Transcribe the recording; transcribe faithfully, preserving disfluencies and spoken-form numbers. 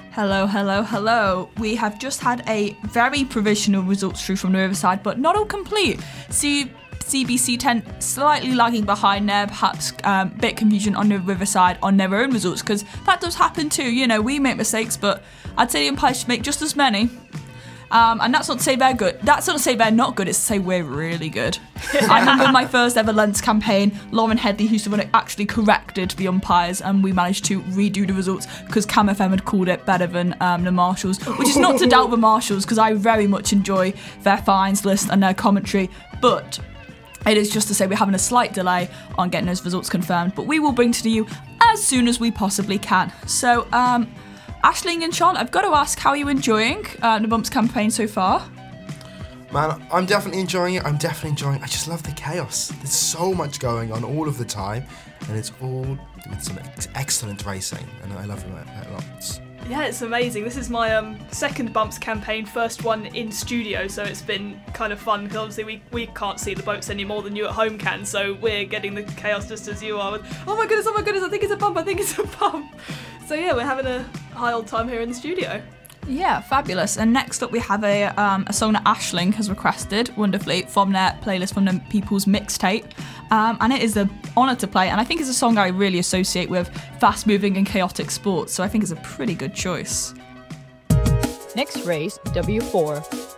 Hello, hello, hello. We have just had a very provisional results through from the Riverside, but not all complete. See, C B C ten slightly lagging behind there, perhaps a um, bit confusion on the Riverside on their own results, because that does happen too. You know, we make mistakes, but I'd say the umpires should make just as many. Um, and that's not to say they're good. That's not to say they're not good. It's to say we're really good. I remember my first ever Lens campaign, Lauren Headley, who's the one who actually corrected the umpires, and we managed to redo the results because Cam F M had called it better than um, the Marshals, which is not to doubt the Marshals, because I very much enjoy their fines list and their commentary, but it is just to say we're having a slight delay on getting those results confirmed, but we will bring to you as soon as we possibly can. So, um... Aisling and Charlotte, I've got to ask, how are you enjoying uh, the Bumps campaign so far? Man, I'm definitely enjoying it. I'm definitely enjoying it. I just love the chaos. There's so much going on all of the time, and it's all with some ex- excellent racing, and I love it a lot. Yeah, it's amazing. This is my um, second Bumps campaign, first one in studio, so it's been kind of fun, because obviously we, we can't see the boats any more than you at home can, so we're getting the chaos just as you are. With, oh my goodness, oh my goodness, I think it's a bump, I think it's a bump. So yeah, we're having a high old time here in the studio. Yeah, fabulous. And next up we have a um, a song that Aisling has requested wonderfully from their playlist, from the People's Mixtape. Um, and it is an honour to play, and I think it's a song I really associate with fast-moving and chaotic sports, so I think it's a pretty good choice. Next race, W four.